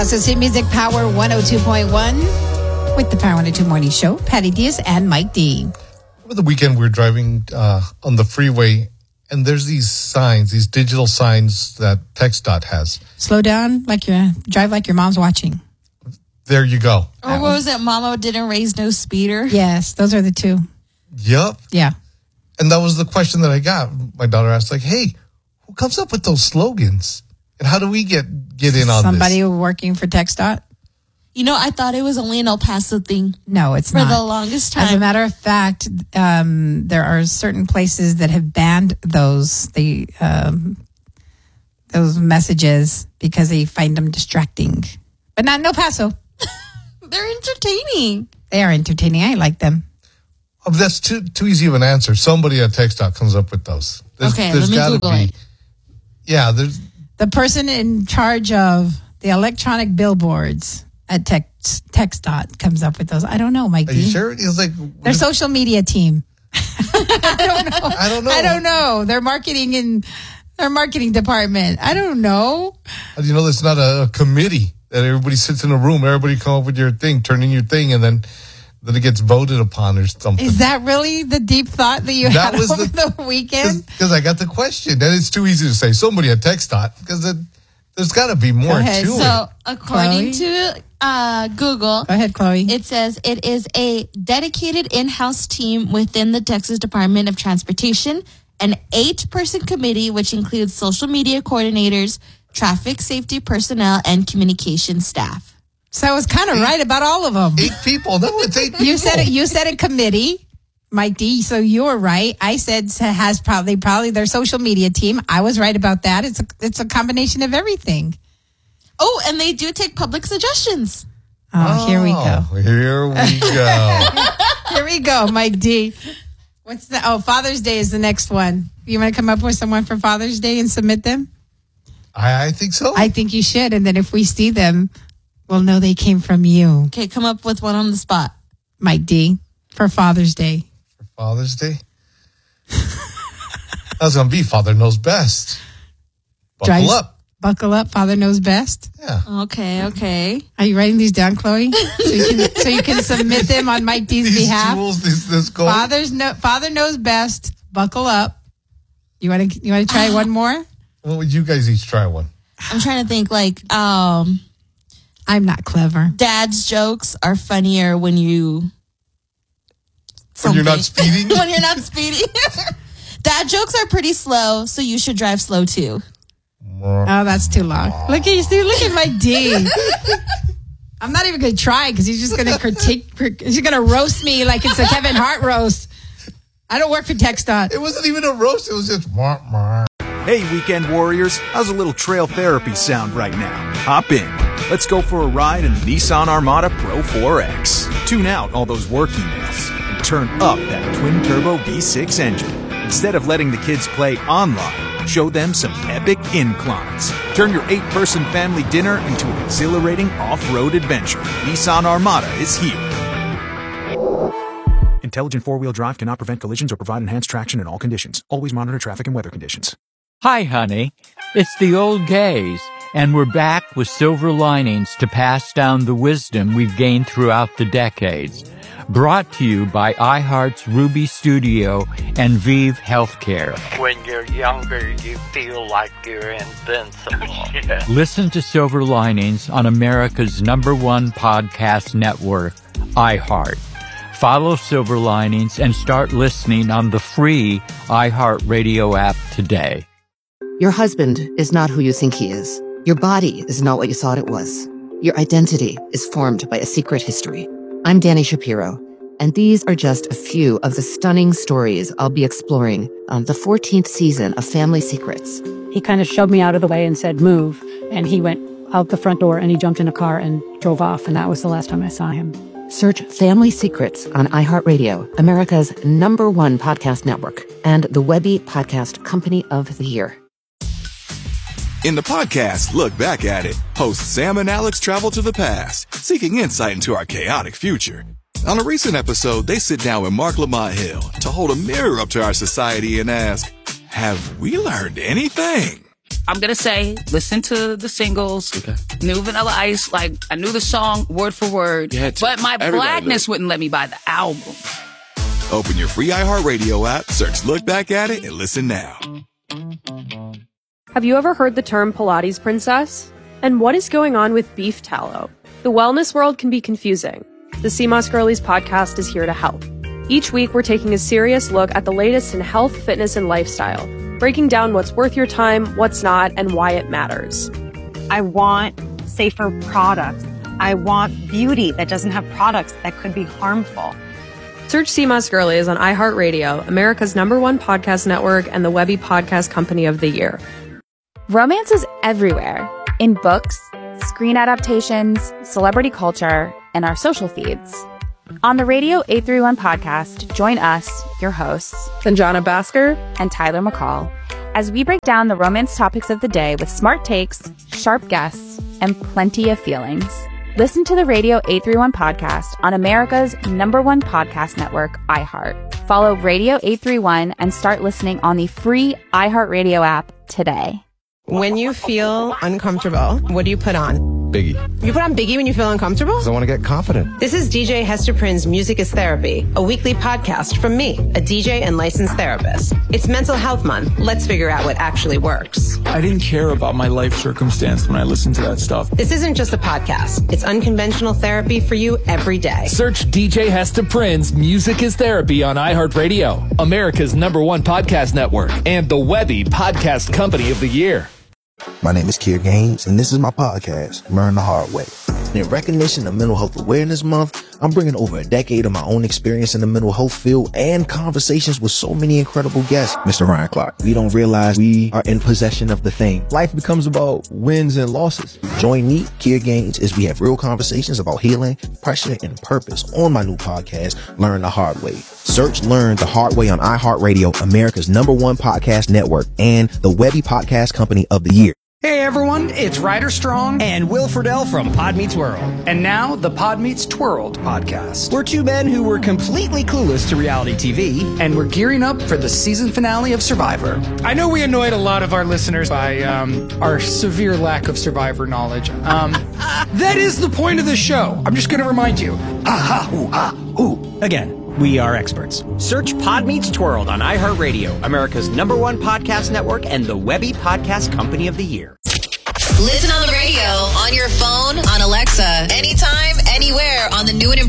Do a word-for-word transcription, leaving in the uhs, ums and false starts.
This is Hit Music Power one oh two point one with the Power one oh two Morning Show. Patty Diaz and Mike D. Over the weekend, we were driving uh, on the freeway, and there's these signs, these digital signs that TxDOT has. Slow down, like you drive like your mom's watching. There you go. Or what was it? Mama didn't raise no speeder. Yes, those are the two. Yep. Yeah. And that was the question that I got. My daughter asked, like, hey, who comes up with those slogans? And how do we get, get in on Somebody this? Somebody working for TxDOT? You know, I thought it was only an El Paso thing. No, it's for not. For the longest time. As a matter of fact, um, there are certain places that have banned those the um, those messages because they find them distracting. But not in El Paso. They're entertaining. They are entertaining. I like them. Oh, that's too too easy of an answer. Somebody at TxDOT comes up with those. There's, okay, there's let me Google be, it. Yeah, there's... The person in charge of the electronic billboards at Tex, TxDOT comes up with those. I don't know, Mike. Are you sure? It's like their social media team. I don't know. I don't know. I don't know. Their marketing and their marketing department. I don't know. You know, it's not a, a committee that everybody sits in a room. Everybody come up with your thing, turn in your thing, and then then it gets voted upon or something. Is that really the deep thought that you that had was over the, the weekend? Because I got the question. Then it's too easy to say somebody at TxDOT because it, there's got to be more to ahead. it. So, according Chloe? to uh, Google, Go ahead, Chloe. It says it is a dedicated in-house team within the Texas Department of Transportation, an eight-person committee which includes social media coordinators, traffic safety personnel, and communication staff. So I was kind of right about all of them. Eight people. No, it's eight people. You said it. You said a committee, Mike D. So you were right. I said has probably probably their social media team. I was right about that. It's a it's a combination of everything. Oh, and they do take public suggestions. Oh, here we go. Oh, Here we go. Here we go, Mike D. What's the? Oh, Father's Day is the next one. You want to come up with someone for Father's Day and submit them? I, I think so. I think you should. And then if we see them, we'll know they came from you. Okay, come up with one on the spot. Mike D. For Father's Day. For Father's Day? That's going to be Father Knows Best. Buckle Drives, up. Buckle up. Father Knows Best. Yeah. Okay, okay. Are you writing these down, Chloe? So you can, so you can submit them on Mike D's These behalf. Jewels, this, this gold. Father's no, Father Knows Best. Buckle up. You want to you want to try one more? Well, would you guys each try one? I'm trying to think like um I'm not clever. dad's jokes are funnier when you When you're not something. speeding? When you're not speeding. Dad jokes are pretty slow, so you should drive slow too. Oh, that's too long. Look at you. See, look at Mike D. I'm not even going to try because he's just going to critique. He's going to roast me like it's a Kevin Hart roast. I don't work for TxDOT. It wasn't even a roast. It was just... Wah, wah. Hey, weekend warriors. How's a little trail therapy sound right now? Hop in. Let's go for a ride in the Nissan Armada Pro four X. Tune out all those work emails and turn up that twin-turbo V six engine. Instead of letting the kids play online, show them some epic inclines. Turn your eight-person family dinner into an exhilarating off-road adventure. Nissan Armada is here. Intelligent four-wheel drive cannot prevent collisions or provide enhanced traction in all conditions. Always monitor traffic and weather conditions. Hi, honey. It's the old gays, and we're back with silver linings to pass down the wisdom we've gained throughout the decades. Brought to you by iHeart's Ruby Studio and Vive Healthcare. When you're younger, you feel like you're invincible. Yeah. Listen to Silver Linings on America's number one podcast network, iHeart. Follow Silver Linings and start listening on the free iHeartRadio app today. Your husband is not who you think he is. Your body is not what you thought it was. Your identity is formed by a secret history. I'm Danny Shapiro, and these are just a few of the stunning stories I'll be exploring on the fourteenth season of Family Secrets. He kind of shoved me out of the way and said, move. And he went out the front door and he jumped in a car and drove off. And that was the last time I saw him. Search Family Secrets on iHeartRadio, America's number one podcast network, and the Webby Podcast Company of the Year. In the podcast, Look Back at It, hosts Sam and Alex travel to the past, seeking insight into our chaotic future. On a recent episode, they sit down with Mark Lamont Hill to hold a mirror up to our society and ask, have we learned anything? I'm going to say, listen to the singles, okay. New Vanilla Ice. Like, I knew the song word for word, but my blackness wouldn't let me buy the album. Open your free iHeartRadio app, search Look Back at It, and listen now. Have you ever heard the term Pilates princess? And what is going on with beef tallow? The wellness world can be confusing. The C M O S Girlies podcast is here to help. Each week, we're taking a serious look at the latest in health, fitness, and lifestyle, breaking down what's worth your time, what's not, and why it matters. I want safer products. I want beauty that doesn't have products that could be harmful. Search C M O S Girlies on iHeartRadio, America's number one podcast network and the Webby Podcast Company of the Year. Romance is everywhere. In books, screen adaptations, celebrity culture, and our social feeds. On the Radio eight thirty-one podcast, join us, your hosts, Sanjana Bhaskar and Tyler McCall, as we break down the romance topics of the day with smart takes, sharp guests, and plenty of feelings. Listen to the Radio eight thirty-one podcast on America's number one podcast network, iHeart. Follow Radio eight thirty-one and start listening on the free iHeartRadio app today. When you feel uncomfortable, what do you put on? Biggie. You put on Biggie when you feel uncomfortable? Because I want to get confident. This is D J Hester Prynne's Music is Therapy, a weekly podcast from me, a D J and licensed therapist. It's Mental Health Month. Let's figure out what actually works. I didn't care about my life circumstance when I listened to that stuff. This isn't just a podcast. It's unconventional therapy for you every day. Search D J Hester Prynne's Music is Therapy on iHeartRadio, America's number one podcast network, and the Webby Podcast Company of the Year. My name is Kier Gaines, and this is my podcast, Learn the Hard Way. And in recognition of Mental Health Awareness Month, I'm bringing over a decade of my own experience in the mental health field and conversations with so many incredible guests. Mister Ryan Clark, we don't realize we are in possession of the thing. Life becomes about wins and losses. Join me, Kier Gaines, as we have real conversations about healing, pressure, and purpose on my new podcast, Learn the Hard Way. Search Learn the Hard Way on iHeartRadio, America's number one podcast network, and the Webby Podcast Company of the Year. Hey everyone, it's Ryder Strong and Will Friedle from Pod Meets World. And now the Pod Meets Twirled podcast. We're two men who were completely clueless to reality T V, and we're gearing up for the season finale of Survivor. I know we annoyed a lot of our listeners by um, our severe lack of Survivor knowledge. Um, that is the point of the show. I'm just going to remind you. Aha, ooh, ah, ooh. Again. We are experts. Search Pod Meets Twirled on iHeartRadio, America's number one podcast network and the Webby Podcast Company of the Year. Listen on the radio, on your phone, on Alexa, anytime, anywhere on the new and improved